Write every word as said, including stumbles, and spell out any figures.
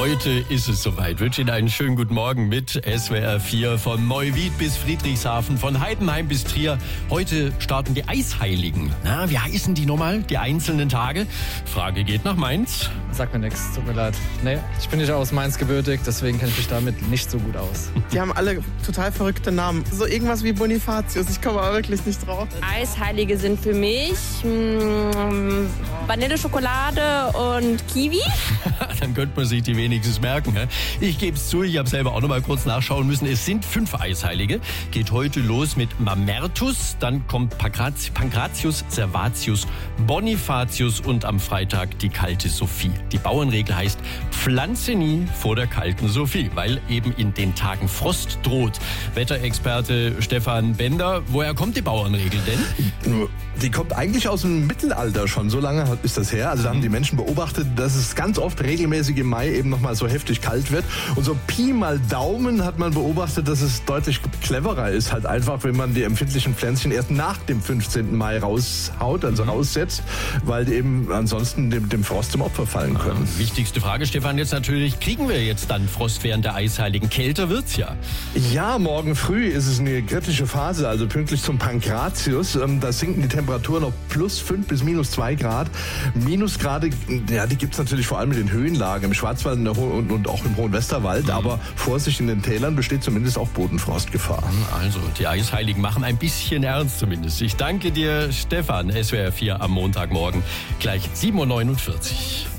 Heute ist es soweit. Ich wünsche Ihnen einen schönen guten Morgen mit S W R vier von Neuwied bis Friedrichshafen, von Heidenheim bis Trier. Heute starten die Eisheiligen. Na, wie heißen die nochmal, die einzelnen Tage? Frage geht nach Mainz. Sagt mir nichts, tut mir leid. Nee, ich bin nicht aus Mainz gebürtig, deswegen kenne ich mich damit nicht so gut aus. Die haben alle total verrückte Namen. So irgendwas wie Bonifatius, ich komme aber wirklich nicht drauf. Eisheilige sind für mich mh, Vanille, Schokolade und Kiwi. Dann könnte man sich die wenigstens merken. He? Ich gebe es zu, ich habe selber auch noch mal kurz nachschauen müssen. Es sind fünf Eisheilige. Geht heute los mit Mamertus, dann kommt Pankratius, Servatius, Bonifatius und am Freitag die kalte Sophie. Die Bauernregel heißt, pflanze nie vor der kalten Sophie, weil eben in den Tagen Frost droht. Wetterexperte Stefan Bender, woher kommt die Bauernregel denn? Die kommt eigentlich aus dem Mittelalter schon, so lange ist das her. Also da haben die Menschen beobachtet, dass es ganz oft regelmäßig im Mai eben nochmal so heftig kalt wird. Und so Pi mal Daumen hat man beobachtet, dass es deutlich cleverer ist, halt einfach, wenn man die empfindlichen Pflänzchen erst nach dem fünfzehnten Mai raushaut, also raussetzt, weil die eben ansonsten dem, dem Frost zum Opfer fallen können. Ah, wichtigste Frage, Stefan, jetzt natürlich, kriegen wir jetzt dann Frost während der Eisheiligen? Kälter wird's ja. Ja, morgen früh ist es eine kritische Phase, also pünktlich zum Pankratius. Da sinken die Temperaturen auf plus fünf bis minus zwei Grad. Minusgrade, ja, die gibt's natürlich vor allem in den Höhenlagen, im Schwarzwald und, und auch im Hohen Westerwald. Mhm. Aber Vorsicht, in den Tälern besteht zumindest auch Bodenfrostgefahr. Also, die Eisheiligen machen ein bisschen ernst zumindest. Ich danke dir, Stefan, S W R vier am Montagmorgen, gleich sieben Uhr neunundvierzig.